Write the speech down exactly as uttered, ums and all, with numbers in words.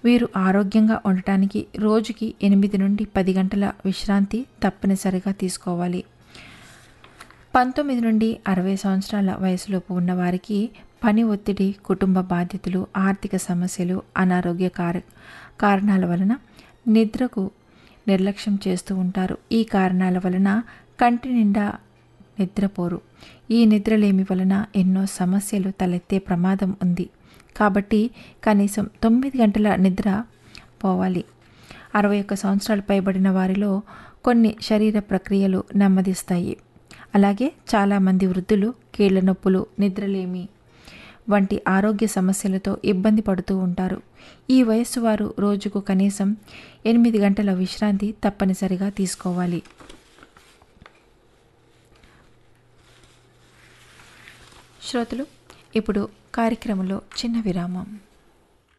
వీరు ఆరోగ్యంగా ఉండటానికి రోజుకి ఎనిమిది నుండి పది గంటల విశ్రాంతి తప్పనిసరిగా తీసుకోవాలి. పంతొమ్మిది నుండి అరవై సంవత్సరాల వయసులోపు ఉన్నవారికి పని ఒత్తిడి, కుటుంబ బాధ్యతలు, ఆర్థిక సమస్యలు, అనారోగ్య కార కారణాల వలన నిద్రకు నిర్లక్ష్యం చేస్తూ ఉంటారు. ఈ కారణాల వలన కంటి నిండా నిద్రపోరు. ఈ నిద్రలేమి వలన ఎన్నో సమస్యలు తలెత్తే ప్రమాదం ఉంది. కాబట్టి కనీసం తొమ్మిది గంటల నిద్ర పోవాలి. అరవై ఒక్క సంవత్సరాలు పైబడిన వారిలో కొన్ని శరీర ప్రక్రియలు నెమ్మదిస్తాయి. అలాగే చాలామంది వృద్ధులు కీళ్ల నొప్పులు, నిద్రలేమి వంటి ఆరోగ్య సమస్యలతో ఇబ్బంది పడుతూ ఉంటారు. ఈ వయస్సు వారు రోజుకు కనీసం ఎనిమిది గంటల విశ్రాంతి తప్పనిసరిగా తీసుకోవాలి. శ్రోతలు, ఇప్పుడు కార్యక్రమంలో చిన్న విరామం.